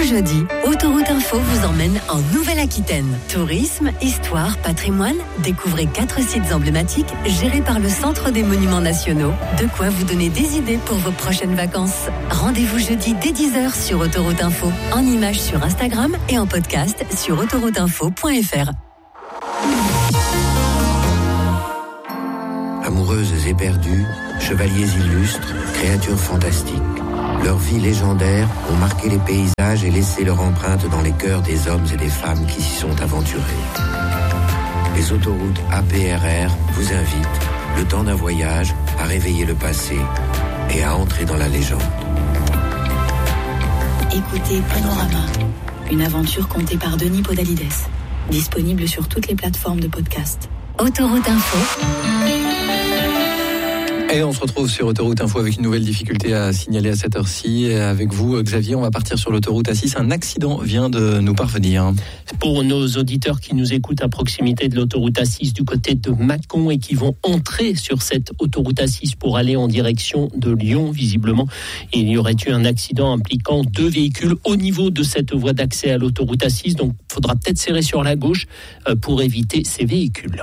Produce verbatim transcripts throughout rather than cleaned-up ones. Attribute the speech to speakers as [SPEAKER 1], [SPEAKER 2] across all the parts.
[SPEAKER 1] jeudi, Autoroute Info vous emmène en Nouvelle-Aquitaine. Tourisme, histoire, patrimoine, découvrez quatre sites emblématiques gérés par le Centre des Monuments Nationaux. De quoi vous donner des idées pour vos prochaines vacances. Rendez-vous jeudi dès dix heures sur Autoroute Info, en images sur Instagram et en podcast sur autoroute info point f r.
[SPEAKER 2] Amoureuses éperdues, chevaliers illustres, créatures fantastiques. Leurs vies légendaires ont marqué les paysages et laissé leur empreinte dans les cœurs des hommes et des femmes qui s'y sont aventurés. Les autoroutes A P R R vous invitent, le temps d'un voyage, à réveiller le passé et à entrer dans la légende.
[SPEAKER 3] Écoutez Panorama, une aventure contée par Denis Podalides. Disponible sur toutes les plateformes de podcast.
[SPEAKER 1] Autoroute Info.
[SPEAKER 4] Et on se retrouve sur Autoroute Info avec une nouvelle difficulté à signaler à cette heure-ci. Avec vous, Xavier, on va partir sur l'autoroute A six. Un accident vient de nous parvenir.
[SPEAKER 5] Pour nos auditeurs qui nous écoutent à proximité de l'autoroute A six du côté de Mâcon et qui vont entrer sur cette autoroute A six pour aller en direction de Lyon, visiblement, il y aurait eu un accident impliquant deux véhicules au niveau de cette voie d'accès à l'autoroute A six. Donc, il faudra peut-être serrer sur la gauche pour éviter ces véhicules.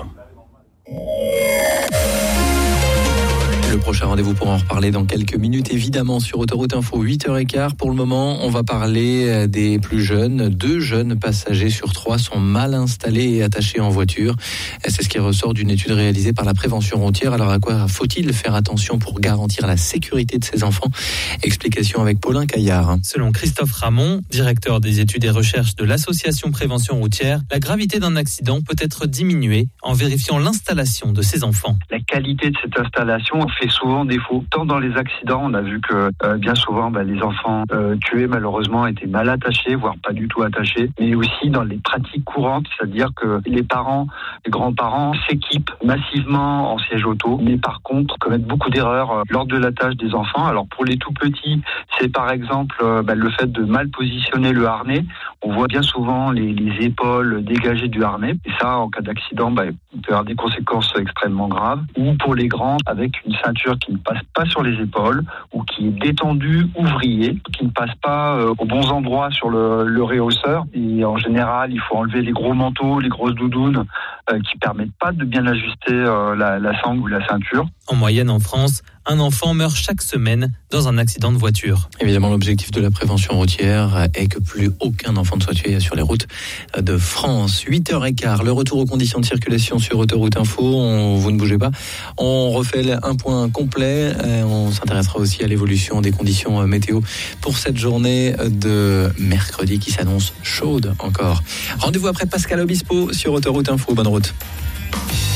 [SPEAKER 4] Le prochain rendez-vous pour en reparler dans quelques minutes, évidemment, sur Autoroute Info, huit heures quinze. Pour le moment, on va parler des plus jeunes. Deux jeunes passagers sur trois sont mal installés et attachés en voiture. C'est ce qui ressort d'une étude réalisée par la prévention routière. Alors, à quoi faut-il faire attention pour garantir la sécurité de ces enfants ? Explication avec Paulin Caillard.
[SPEAKER 6] Selon Christophe Ramon, directeur des études et recherches de l'association Prévention routière, la gravité d'un accident peut être diminuée en vérifiant l'installation de ces enfants.
[SPEAKER 7] La qualité de cette installation fait souvent défaut. Tant dans les accidents, on a vu que euh, bien souvent, bah, les enfants euh, tués malheureusement étaient mal attachés, voire pas du tout attachés, mais aussi dans les pratiques courantes, c'est-à-dire que les parents, les grands-parents s'équipent massivement en siège auto, mais par contre commettent beaucoup d'erreurs euh, lors de l'attache des enfants. Alors pour les tout petits, c'est par exemple euh, bah, le fait de mal positionner le harnais. On voit bien souvent les, les épaules dégagées du harnais, et ça, en cas d'accident, bah, il peut y avoir des conséquences extrêmement graves. Ou pour les grands, avec une ceinture qui ne passe pas sur les épaules ou qui est détendue ou vrillée, qui ne passe pas euh, aux bons endroits sur le, le réhausseur. Et en général, il faut enlever les gros manteaux, les grosses doudounes euh, qui permettent pas de bien ajuster euh, la, la sangle ou la ceinture.
[SPEAKER 6] En moyenne, en France, un enfant meurt chaque semaine dans un accident de voiture.
[SPEAKER 4] Évidemment, l'objectif de la prévention routière est que plus aucun enfant ne soit tué sur les routes de France. huit heures quinze, le retour aux conditions de circulation sur Autoroute Info. On, vous ne bougez pas. On refait un point complet. On s'intéressera aussi à l'évolution des conditions météo pour cette journée de mercredi qui s'annonce chaude encore. Rendez-vous après Pascal Obispo sur Autoroute Info. Bonne route.